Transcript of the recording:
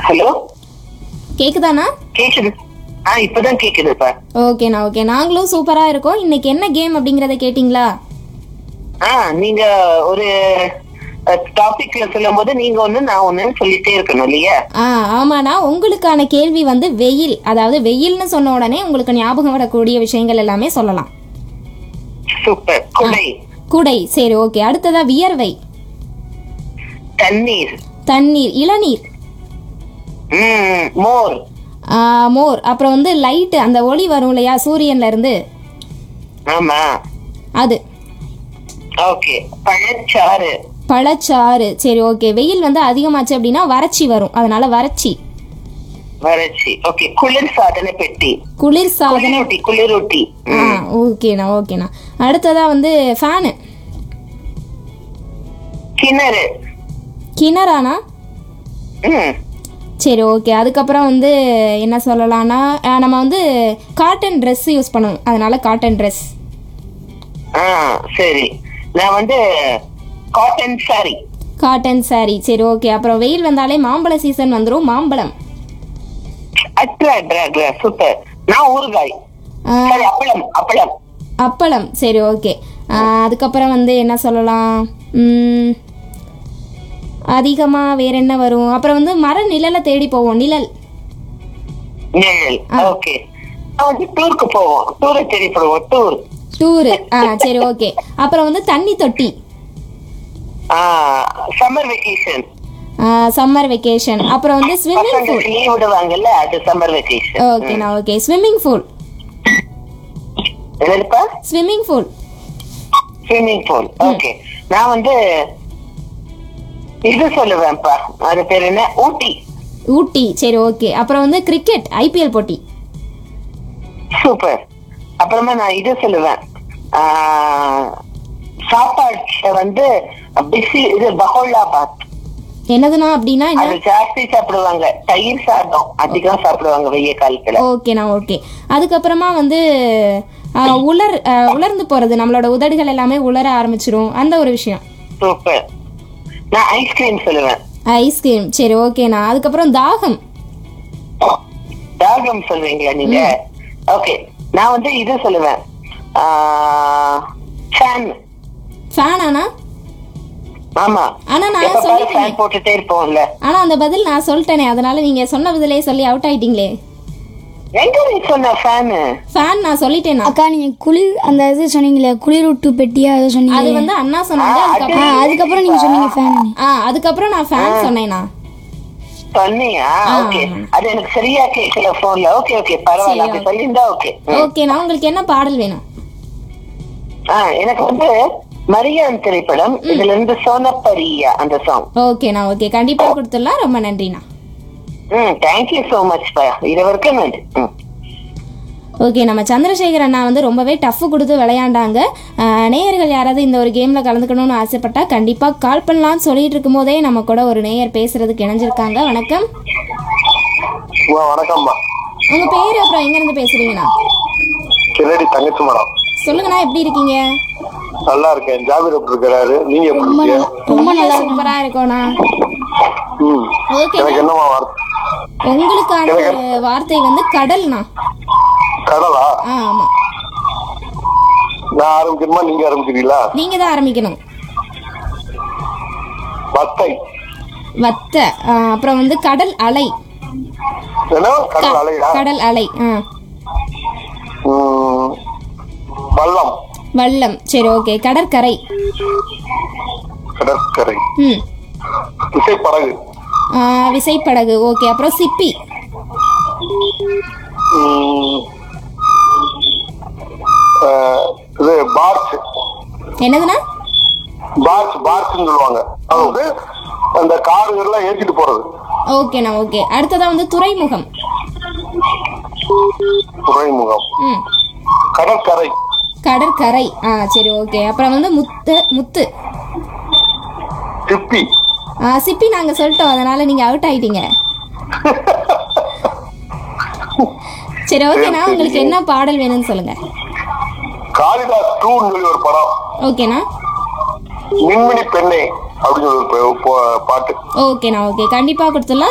Hello, கேக்குதாண்ணா? கேக்குது. இப்பதான் கேக்குதுப்பா. ஓகேண்ணா, ஓகே. நாங்களும் சூப்பரா இருக்கோம். இன்னைக்கு என்ன கேம் அப்படிங்கறத கேட்டிங்களா? நீங்க ஒரு டாபிக்ல சொல்லும் போது நீங்க ஒண்ணு நான் ஒண்ணுன்னு சொல்லிட்டே இருக்கணும் இல்லையா? ஆமாண்ணா. உங்களுக்கான கேள்வி வந்து வெயில், அதாவது வெயில்னு சொன்ன உடனே உங்களுக்கு ஞாபகம் வரக்கூடிய விஷயங்கள் எல்லாமே சொல்லலாம். சூப்பர். குடை. குடை. சரி, ஓகே. அடுத்ததா வியர்வை. தண்ணீர். தண்ணீர். இளநீர். மோர். மோர். அப்புறம் வந்து லைட், அந்த ஒளி வரும் இல்லையா சூரியன்ல இருந்து, ஆமா அது. ஓகே. பழச்சாறு. பழச்சாறு. சரி, ஓகே. வெயில் வந்து அதிகமாச்சு அப்படின்னா வறட்சி வரும், அதனால வறட்சி. வறட்சி. ஓகே. குளிர் சாதன பெட்டி. குளிர் சாதன. குளிரூட்டி. ஓகேண்ணா, ஓகேண்ணா. அடுத்ததா வந்து ஃபேனு. கிணறு. கிணறானா? சரி, ஓகே. அதுக்கப்புறம் வந்து என்ன சொல்லலாம்னா, நம்ம வந்து காட்டன் ட்ரெஸ் யூஸ் பண்ணுவோம், அதனால காட்டன் ட்ரெஸ். சரி, நான் வந்து காட்டன் சாரி. Cotton sorry. சரி, ஓகே. அப்புறம் வெயில் வந்தாலே மாம்பழ சீசன் வந்துடும், மாம்பழம். சூப்பர். நான் ஊறுகாய். அப்பளம். அப்பளம். அப்பளம். சரி, ஓகே. அதுக்கப்புறம் வந்து என்ன சொல்லலாம், அதிகமா வேற என்ன வரும்? அப்புறம் வந்து மர நிழலை தேடி போவோம், நிழல். நிழல். ஓகே. டூருக்கு போவோம், டூரை தேடி போடுவோம், டூர். டூரு. சரி, ஓகே. அப்புறம் வந்து தண்ணி தொட்டி. Summer vacation. Summer vacation. அப்புறம் வந்து ஸ்விம்மிங் பூல். லீவ் விடுவாங்கல்ல, அது சம்மர் வெக்கேஷன். ஓகேண்ணா, ஓகே. Swimming pool. என்னப்பா? Swimming pool. Swimming pool. Okay. நான் வந்து இது சொல்லுவேன்ப்பா, அது பேர் என்ன? ஊட்டி. ஊட்டி. சரி, ஓகே. அப்புறம் வந்து கிரிக்கெட், ஐபிஎல் போட்டி. சூப்பர். அப்புறமா நான் இது சொல்லுவேன், சாப்பாடு வந்து பிஸி, இது பஹோலாபாத். என்னதுண்ணா அப்படின்னா? அது ஜாஸ்தி சாப்பிடுவாங்க, தயிர் சாதம் அதிகம் சாப்பிடுவாங்க வெய்ய காலத்துல. ஓகேண்ணா, ஓகே. அதுக்கப்புறமா வந்து உலர்ந்து போறது, நம்மளோட உதடுகள் எல்லாமே உலர ஆரம்பிச்சிரும், அந்த ஒரு விஷயம். சூப்பர். நான் ஐஸ்கிரீம் சொல்லுவேன். ஐஸ்கிரீம். சரி, ஓகேண்ணா. அதுக்கப்புறம் தாகம். தாகம் சொல்லுவீங்களா நீங்க? ஓகே. நான் வந்து இது சொல்லுவேன், ஃபேன். ஃபேனானா? ஆமா. ஆனா நான் சொல்லிட்டேன், ஃபேன் போட்டுட்டே இருப்போம்ல. ஆனா அந்த பதில் நான் சொல்லிட்டேனே, அதனால நீங்க சொன்ன பதிலே சொல்லி அவுட் ஆயிட்டீங்களே. எங்க நீ சொன்ன ஃபேன்? ஃபேன் நான் சொல்லிட்டேனா? அக்கா, நீங்க குளிர் அந்த இது சொன்னீங்களே, குளிரூட்டு பெட்டியா அது சொன்னீங்க. அது வந்து அண்ணா சொன்னாங்க. அதுக்கப்புறம் நீங்க சொன்னீங்க ஃபேன். அதுக்கப்புறம் நான் ஃபேன் சொன்னேனா? சொன்னியா? ஓகே. அது எனக்கு சரியா கேட்கல போன்ல. ஓகே, ஓகே, பரவாயில்ல. அப்படி சொல்லிருந்தா ஓகே. ஓகேண்ணா. உங்களுக்கு என்ன பாடல் வேணும்? எனக்கு வந்து மரியான் திரைப்படம், இதுல இருந்து சோனப்பரியா அந்த சாங். ஓகேண்ணா, ஓகே. கண்டிப்பா கொடுத்துடலாம். ரொம்ப நன்றிண்ணா. தேங்க்யூ சோ மச் பா. இது வரைக்கும் நன்றி. ஓகே. நம்ம சந்திரசேகர் அண்ணா வந்து ரொம்பவே டஃப் கொடுத்து விளையாண்டாங்க. நேயர்கள் யாராவது இந்த ஒரு கேமில் கலந்துக்கணும்னு ஆசைப்பட்டா கண்டிப்பாக கால் பண்ணலாம்னு சொல்லிட்டு இருக்கும் போதே நம்ம கூட ஒரு நேயர் பேசுறதுக்கு இணைஞ்சிருக்காங்க. வணக்கம். வணக்கம்மா. உங்க பேரு, அப்புறம் எங்க இருந்து பேசுறீங்கண்ணா? கிரடி தங்கச்சி மேடம். சொல்லுங்கண்ணா, எப்படி இருக்கீங்க? நல்லா இருக்கேன். ஜாபீர் எப்படி இருக்கிறாரு? நீங்க எப்படி இருக்கீங்க? ரொம்ப நல்லா, சூப்பரா இருக்கோண்ணா. ஓகே. என்னமா வார்த்தை? உங்களுக்கான வார்த்தை வந்து கடல்ண்ணா. கடலா? ஆமா. நான் ஆரம்பிக்கணுமா நீங்க ஆரம்பிக்கிறீங்களா? நீங்க தான் ஆரம்பிக்கணும். வத்தை. வத்த. அப்புறம் வந்து கடல் அலை. கடல் அலையா? கடல் அலை. வல்லம். வல்லம். சரி, ஓகே. கடற்கரை. கடற்கரை. விசைப்படகு. விசைப்படகு. ஓகே. அப்புறம் சிப்பி. இது பார்ச். என்னதுன்னா? பார்ச் சொல்லுவாங்க, அதாவது அந்த காருகள்லாம் ஏற்றிட்டு போறது. ஓகேண்ணா, ஓகே. அடுத்ததா வந்து துறைமுகம். துறைமுகம். கடற்கரை. கடற்கரை. சரி, ஓகே. அப்புறம் வந்து முத்து. சிப்பி. சிப்பி நாங்க சொல்லிட்டோம், அதனால நீங்க அவுட் ஆயிட்டீங்க. சரி, ஓகேண்ணா. உங்களுக்கு என்ன பாடல் வேணும்னு சொல்லுங்க. காளிதாஸ் 2 சொல்லி ஒரு படம். ஓகேண்ணா. மின்மினி பெண்ணே அப்படின்னு ஒரு பாட்டு. ஓகேண்ணா, ஓகே. கண்டிப்பா கொடுத்துடலாம்.